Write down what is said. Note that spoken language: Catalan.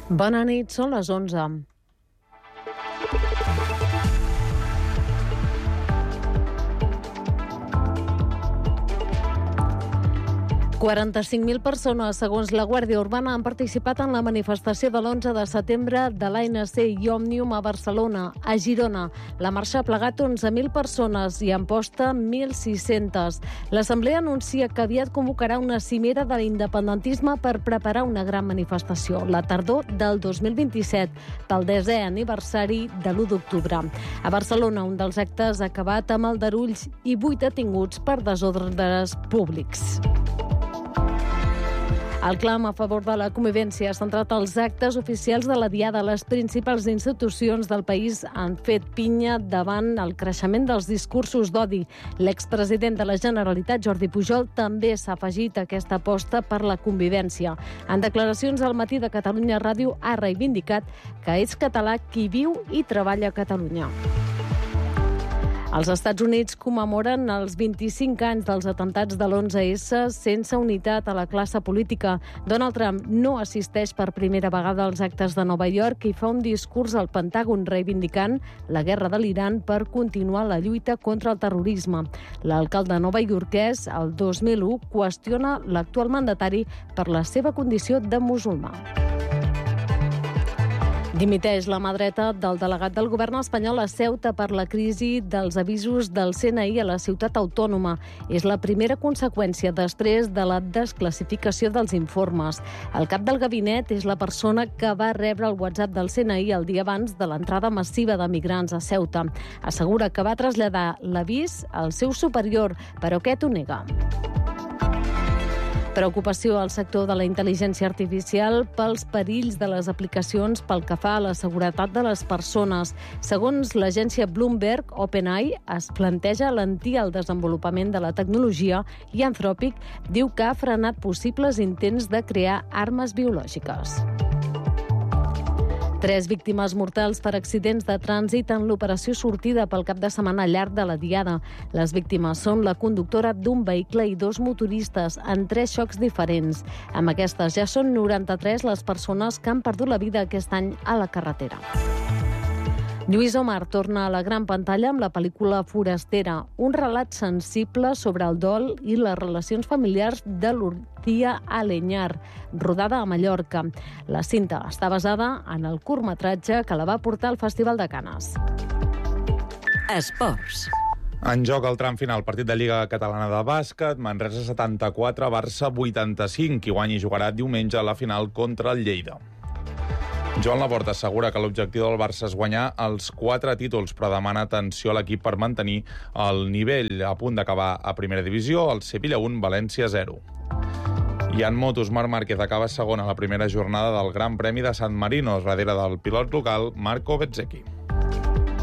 Bona nit, són les 11. «45.000 persones, segons la Guàrdia Urbana, han participat en la manifestació de l'11 de setembre de l'ANC i Òmnium a Barcelona. A Girona, la marxa ha plegat 11.000 persones i Amposta 1.600. L'Assemblea anuncia que aviat convocarà una cimera de l'independentisme per preparar una gran manifestació, la tardor del 2027, pel 10è aniversari de l'1 d'octubre. A Barcelona, un dels actes ha acabat amb aldarulls i 8 detinguts per desordres públics. El clam a favor de la convivència ha centrat els actes oficials de la Diada. Les principals institucions del país han fet pinya davant el creixement dels discursos d'odi. L'expresident de la Generalitat, Jordi Pujol, també s'ha afegit a aquesta aposta per la convivència. En declaracions al Matí de Catalunya Ràdio ha reivindicat que és català qui viu i treballa a Catalunya. Els Estats Units commemoren els 25 anys dels atemptats de l'11S sense unitat a la classe política. Donald Trump no assisteix per primera vegada als actes de Nova York i fa un discurs al Pentàgon reivindicant la guerra de l'Iran per continuar la lluita contra el terrorisme. L'alcalde novaiorquès, el 2001, qüestiona l'actual mandatari per la seva condició de musulmà. Dimiteix la mà dreta del delegat del govern espanyol a Ceuta per la crisi dels avisos del CNI a la ciutat autònoma. És la primera conseqüència després de la desclassificació dels informes. El cap del gabinet és la persona que va rebre el WhatsApp del CNI el dia abans de l'entrada massiva de migrants a Ceuta. Assegura que va traslladar l'avís al seu superior, però aquest ho nega. Preocupació al sector de la intel·ligència artificial pels perills de les aplicacions pel que fa a la seguretat de les persones. Segons l'agència Bloomberg, OpenAI es planteja alentir el desenvolupament de la tecnologia i Anthropic diu que ha frenat possibles intents de crear armes biològiques. 3 víctimes mortals per accidents de trànsit en l'operació sortida pel cap de setmana llarg de la Diada. Les víctimes són la conductora d'un vehicle i 2 motoristes en 3 xocs diferents. Amb aquestes ja són 93 les persones que han perdut la vida aquest any a la carretera. Lluís Omar torna a la gran pantalla amb la pel·lícula Forastera, un relat sensible sobre el dol i les relacions familiars de Lucía Aleñar, rodada a Mallorca. La cinta està basada en el curtmetratge que la va portar al Festival de Canes. Esports. En joc el tram final, partit de Lliga Catalana de Bàsquet, Manresa 74, Barça 85, qui guanyi jugarà diumenge a la final contra el Lleida. Joan Laporta assegura que l'objectiu del Barça és guanyar els 4 títols, però demana atenció a l'equip per mantenir el nivell a punt d'acabar a primera divisió, el Sevilla 1, València 0. I en motos, Marc Márquez acaba segon a la primera jornada del Gran Premi de San Marino, darrere del pilot local Marco Bezzecchi.